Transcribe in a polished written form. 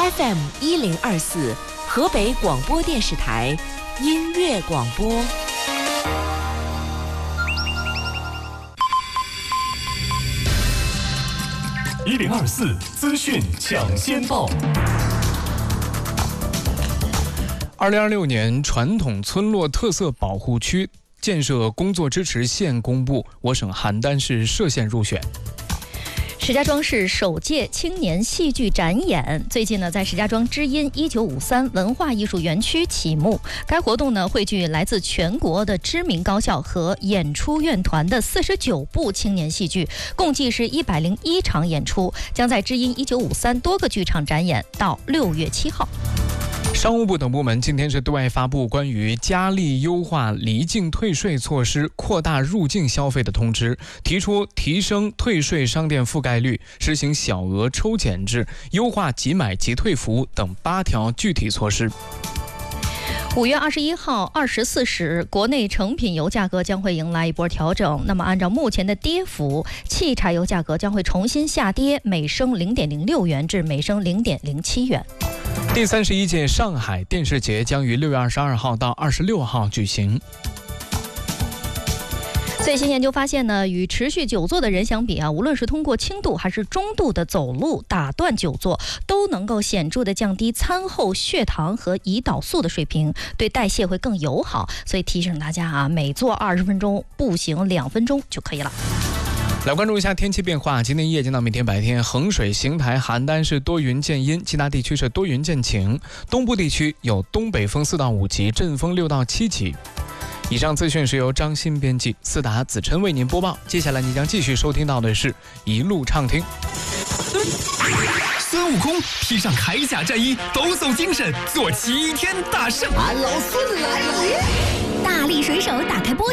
FM1024，河北广播电视台音乐广播。 1024资讯抢先报。2026年传统村落特色保护区建设工作支持线公布，我省邯郸市涉县入选。 石家庄市首届青年戏剧展演最近呢，在石家庄知音1953文化艺术园区启幕。该活动呢，汇聚来自全国的知名高校和演出院团的49部青年戏剧，共计是101场演出，将在知音1953多个剧场展演到6月7号。 商务部等部门今天是对外发布关于加力优化离境退税措施、扩大入境消费的通知，提出提升退税商店覆盖率、实行小额抽检制、优化即买即退服务等8条具体措施。 5月21号24时，国内成品油价格将会迎来一波调整。那么，按照目前的跌幅，汽柴油价格将会重新下跌，每升0.06元至每升0.07元。 第31届上海电视节将于6月22号到26号举行。 最新研究发现呢，与持续久坐的人相比啊，无论是通过轻度还是中度的走路打断久坐，都能够显著的降低餐后血糖和胰岛素的水平，对代谢会更友好。所以提醒大家啊，每坐20分钟，步行2分钟就可以了。 来关注一下天气变化。今天夜间到明天白天，衡水、邢台、邯郸是多云见阴，其他地区是多云见晴。东部地区有东北风4到5级，阵风6到7级。以上资讯是由张鑫编辑，思达、子琛为您播报。接下来你将继续收听到的是一路畅听。 孙悟空披上铠甲战衣，抖擞精神，做齐天大圣。 俺老孙来了。